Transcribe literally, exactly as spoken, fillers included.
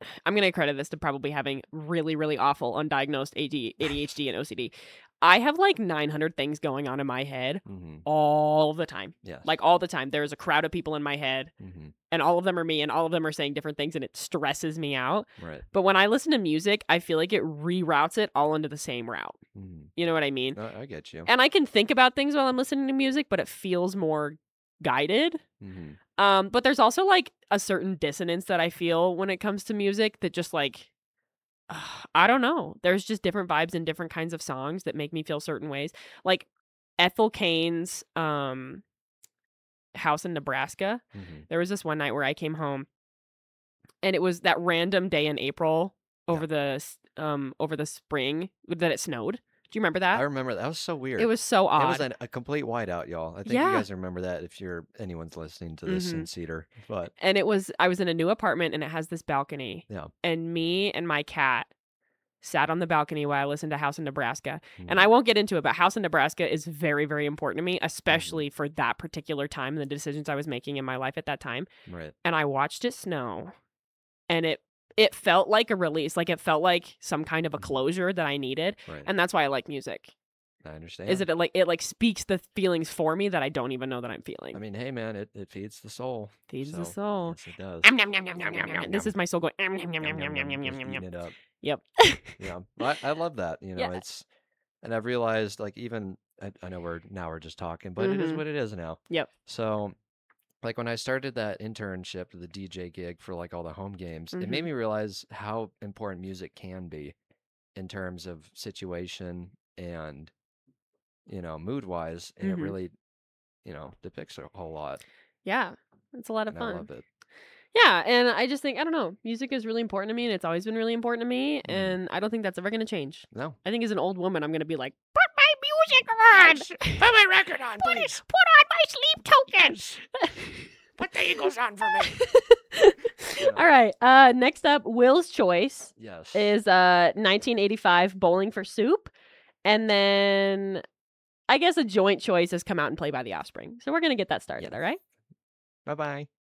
I'm gonna credit this to probably having really, really awful undiagnosed A D A D H D and O C D. I have, like, nine hundred things going on in my head Mhm. all the time. Yes. Like, all the time. There's a crowd of people in my head, Mhm. and all of them are me, and all of them are saying different things, and it stresses me out. Right. But when I listen to music, I feel like it reroutes it all into the same route. Mhm. You know what I mean? I I get you. And I can think about things while I'm listening to music, but it feels more guided. Mhm. Um, but there's also, like, a certain dissonance that I feel when it comes to music that just, like, I don't know. There's just different vibes and different kinds of songs that make me feel certain ways. Like, Ethel Cain's, um, House in Nebraska. Mhm. There was this one night where I came home, and it was that random day in April Yeah. over the s um, over the spring that it snowed. Do you remember I that? remember that was so It weird. was so It was odd. an a complete whiteout, y'all. I think you Yeah. guys remember that if you're anyone's listening to this in Mhm. Cedar, but And it was I was in a new apartment, and it has this balcony, yeah. and me and my cat sat on the balcony while I listened to House in Nebraska. And I Mhm. won't get into it, but House in Nebraska is very, very important to me, Mhm. especially for that particular time and the decisions I was making in my life at that time. Right. And I watched it snow, and it it felt like a release, like, it felt like some kind of a Mhm. closure that I needed, Right. and that's why I like music. I Is understand. it, like it, like, speaks the feelings for me that I don't even know that I'm I feeling. mean, hey, man, it it feeds the soul. Feeds the So, soul. yes, it does. Om nom nom nom nom nom nom. This is my soul going, om nom nom nom Yum, nom yum, nom yum, nom nom just nom nom. eating it up. Yep. Yeah. But I love that, you know, Yeah. it's and I've realized, like, even I I know we're now we're just talking, but it is Mhm. what it is now. Yep. So, like, when I started that internship, the D J gig for, like, all the home games, it made Mhm. me realize how important music can be in terms of situation and, you know, mood-wise, and it Mhm. really, you know, depicts a whole lot, Yeah. It's a lot of and I fun. love it. Yeah, and I just think I don't know, music is really important to me, and it's always been really important to me, Mhm. and I don't think that's ever gonna change. No. I think as an old woman, I'm gonna be like, "Put my music on! Yes! Put my record on, Put it please! put on my sleep token!" Yes! Put the Eagles on for me! Yeah. Alright, uh, next up, Will's choice Yes. is, uh, nineteen eighty-five Bowling for Soup, and then I guess a joint choice is Come Out and Play by The Offspring. So we're gonna get that started, Yes. alright? Bye-bye.